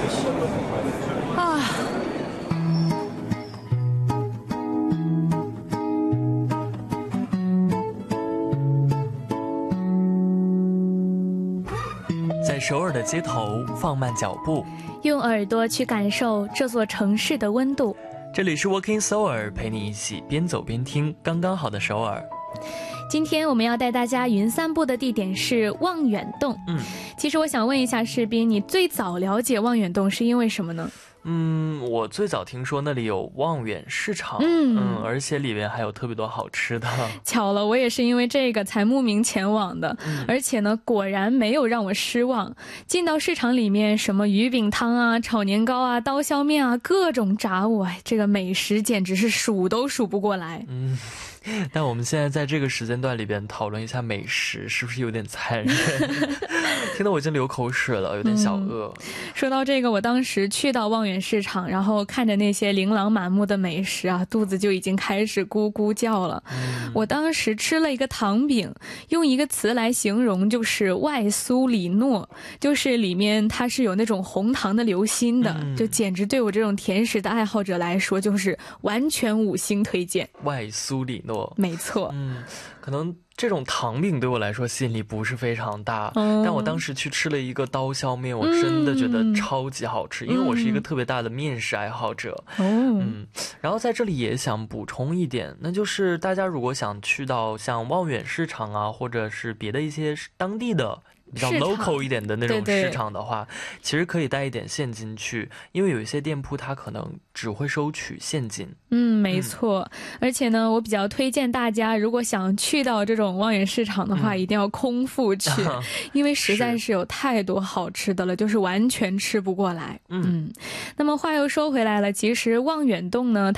啊。 在首尔的街头放慢脚步， 用耳朵去感受这座城市的温度。 这里是 Walking Seoul， 陪你一起边走边听刚刚好的首尔。 今天我们要带大家云散步的地点是望远洞。其实我想问一下士斌，你最早了解望远洞是因为什么呢？ 我最早听说那里有望远市场，而且里面还有特别多好吃的。 巧了，我也是因为这个才慕名前往的，而且呢，果然没有让我失望。进到市场里面，什么鱼饼汤啊、炒年糕啊、刀削面啊，各种杂物，这个美食简直是数都数不过来。 但我们现在在这个时间段里边讨论一下美食，是不是有点残忍？听得我已经流口水了，有点小饿。 说到这个，我当时去到望远市场，然后看着那些琳琅满目的美食啊，肚子就已经开始咕咕叫了。我当时吃了一个糖饼，用一个词来形容就是外酥里糯，就是里面它是有那种红糖的流心的，就简直对我这种甜食的爱好者来说就是完全5星推荐。 外酥里糯， 没错。 可能这种糖饼对我来说吸引力不是非常大，但我当时去吃了一个刀削面，我真的觉得超级好吃，因为我是一个特别大的面食爱好者。然后在这里也想补充一点，那就是大家如果想去到像望远市场啊，或者是别的一些当地的比较 local 一点的那种市场的话，其实可以带一点现金去，因为有一些店铺它可能只会收取现金。 没错。而且呢，我比较推荐大家，如果想去到这种望远市场的话，一定要空腹去，因为实在是有太多好吃的了，就是完全吃不过来。那么话又说回来了，其实望远洞呢，